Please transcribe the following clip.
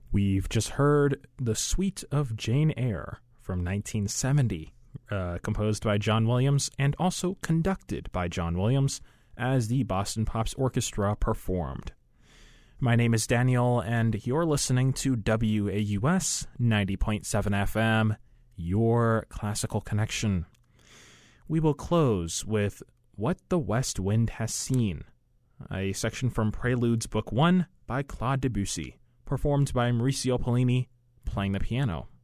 We've just heard The Suite of Jane Eyre from 1970, composed by John Williams and also conducted by John Williams as the Boston Pops Orchestra performed. My name is Daniel, and you're listening to WAUS 90.7 FM, your classical connection. We will close with What the West Wind Has Seen, a section from Preludes Book 1 by Claude Debussy, performed by Mauricio Pollini, playing the piano.